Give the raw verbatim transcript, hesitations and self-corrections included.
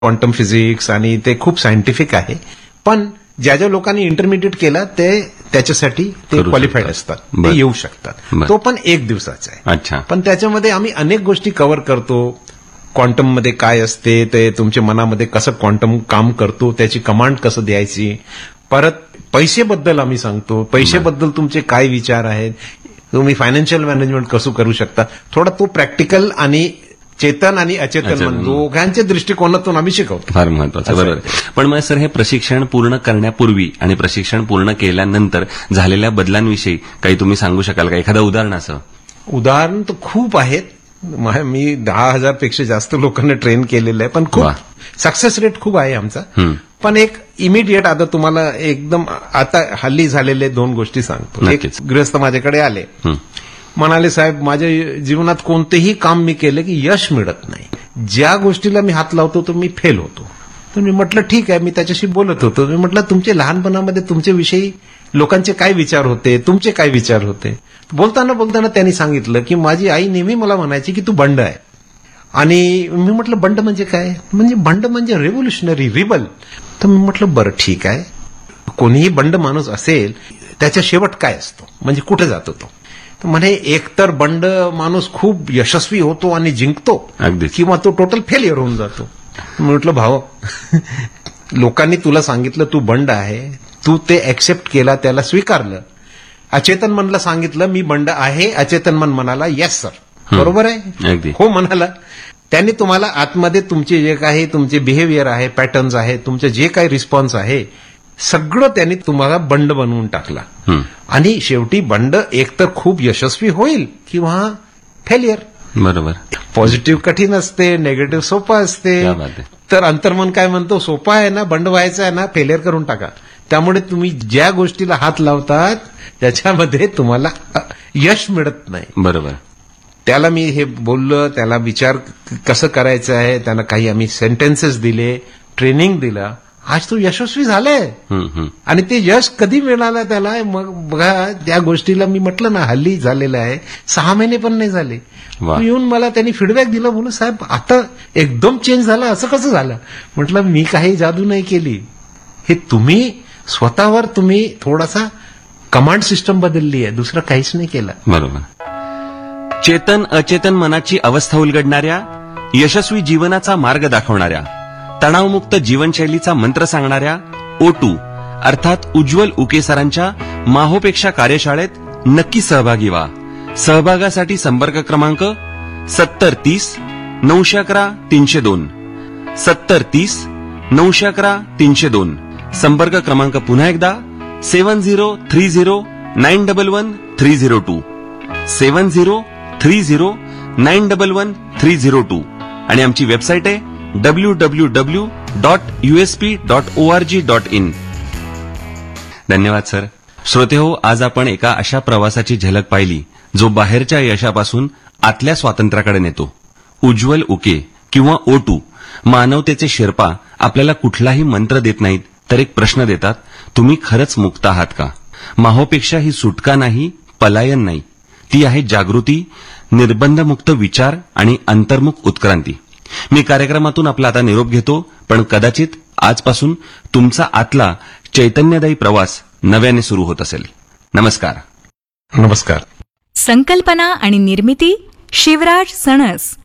Quantum physics आणि ते खूप सायंटिफिक आहे. पण ज्या ज्या लोकांनी इंटरमिडिएट केलं ते त्याच्यासाठी ते करू क्वालिफाईड शकतात. असतात, बर. ते येऊ शकतात. बर. तो पण एक दिवसाचा आहे. अच्छा. पण त्याच्यामध्ये आम्ही अनेक गोष्टी कव्हर करतो. क्वांटम मध्ये काय असते, ते तुमच्या मनामध्ये कसं क्वांटम काम करतो, त्याची कमांड कसं द्यायची. परत पैसेबद्दल आम्ही सांगतो, पैसेबद्दल तुमचे काय विचार आहेत, तुम्ही फायनान्शियल मॅनेजमेंट कसं करू शकता. थोडा तो प्रॅक्टिकल आणि चेतन आणि अचेतन अचेतन. मन दोघांच्या दृष्टिकोनातून आम्ही शिकवतो. फार महत्वाचं, असं बरोबर आहे. पण मग सर, हे प्रशिक्षण पूर्ण करण्यापूर्वी आणि प्रशिक्षण पूर्ण केल्यानंतर झालेल्या बदलांविषयी काही तुम्ही सांगू शकाल का? एखादं उदाहरण असं. उदाहरण तर खूप आहेत. मा- मी दहा हजार पेक्षा जास्त लोकांना ट्रेन केलेलं आहे, पण खूप वा. सक्सेस रेट खूप आहे आमचा. हं. पण एक इमिडिएट आता तुम्हाला एकदम आता हल्ली झालेले दोन गोष्टी सांगतो. एक नक्कीच. गृहस्थ माझ्याकडे आले, हं. म्हणाले, साहेब माझ्या जीवनात कोणतेही काम मी केलं की यश मिळत नाही. ज्या गोष्टीला मी हात लावतो तो मी फेल होतो. तर मी म्हटलं ठीक आहे. मी त्याच्याशी बोलत होतो. मी म्हटलं तुमचे लहानपणामध्ये तुमच्याविषयी लोकांचे काय विचार होते, तुमचे काय विचार होते. बोलताना बोलताना त्यांनी सांगितलं की माझी आई नेहमी मला म्हणायची की तू बंड आहे. आणि मी म्हटलं बंड म्हणजे काय? म्हणजे बंड म्हणजे रेव्होल्युशनरी, रिबल. तर मी म्हटलं बरं ठीक आहे, कोणीही बंड माणूस असेल त्याचा शेवट काय असतो, म्हणजे कुठे जातो तो. तर म्हणे एकतर बंड माणूस खूप यशस्वी होतो आणि जिंकतो, अगदीच. किंवा तो टोटल फेलियर होऊन जातो. मी म्हटलं भाऊ, लोकांनी तुला सांगितलं तू बंड आहे, तू ते एक्सेप्ट केला, त्याला स्वीकारलं. अचेतन मनला सांगितलं मी बंड आहे, अचेतन मन म्हणाला येस सर, बरोबर आहे, अगदी. हो म्हणाला. त्यांनी तुम्हाला आतमध्ये तुमचे जे काही तुमचे बिहेवियर आहे, पॅटर्न्स आहे, तुमचे जे काही रिस्पॉन्स आहे, सगळं त्यांनी तुम्हाला बंड बनवून टाकला. हं. आणि शेवटी बंड एकतर खूप यशस्वी होईल किंवा फेलियर. बरोबर. पॉझिटिव्ह कठीण असते, नेगेटिव्ह सोपं असते. क्या बात आहे. तर अंतर्मन काय म्हणतो, सोपं आहे ना, बंड व्हायचं आहे ना, फेलियर करून टाका. त्यामुळे तुम्ही ज्या गोष्टीला हात लावतात त्याच्यामध्ये तुम्हाला अ, यश मिळत नाही. बरोबर. त्याला मी हे बोललो, त्याला विचार कसं करायचं आहे, त्याला काही आम्ही सेंटेन्सेस दिले, ट्रेनिंग दिला. आज तो यशस्वी झालाय. हं, हं. आणि ते यश कधी मिळालं त्याला, मग बघा त्या गोष्टीला मी म्हटलं ना हल्ली झालेलं आहे, सहा महिने पण नाही झाले. वा. येऊन मला त्यांनी फीडबॅक दिला, बोलू साहेब आता एकदम चेंज झाला, असं कसं झालं. म्हटलं मी काही जादू नाही केली, हे तुम्ही स्वतःवर तुम्ही थोडासा कमांड सिस्टम बदलली आहे, दुसरं काहीच नाही केलं. बरोबर. चेतन अचेतन मनाची अवस्था उलगडणाऱ्या, यशस्वी जीवनाचा मार्ग दाखवणाऱ्या, तणावमुक्त जीवनशैलीचा मंत्र सांगणाऱ्या ओ टू अर्थात उज्ज्वल उके सरांच्या माहोपेक्षा कार्यशाळेत नक्की सहभागी व्हा. सहभागासाठी संपर्क क्रमांक सत्तर तीस नऊशे अकरा तीनशे दोन सत्तर तीस नऊशे अकरा तीनशे दोन. संपर्क क्रमांक पुन्हा एकदा सेवन zero three zero nine double one three zero to seven zero three zero nine double one three zero to. आणि आमची वेबसाईट आहे W W W dot USP dot O R G dot in. धन्यवाद sir. श्रोते हो, आज आपण एका अशा प्रवासाची झलक पाहिली जो बाहेरच्या यशापासून आतल्या स्वातंत्र्याकडे नेतो. उज्ज्वल उके किंवा ओ टू मानवतेचे शेर्पा आपल्याला कुठलाही मंत्र देत नाहीत, तर एक प्रश्न देतात, तुम्ही खरंच मुक्त आहात का? माहोपेक्षा ही सुटका नाही, पलायन नाही, ती आहे जागृती, निर्बंधमुक्त विचार आणि अंतर्मुख उत्क्रांती. मी कार्यक्रमातून आपला आता निरोप घेतो, पण कदाचित आजपासून तुमचा आतला चैतन्यदायी प्रवास नव्याने सुरू होत असेल. नमस्कार. नमस्कार. संकल्पना आणि निर्मिती शिवराज सणस.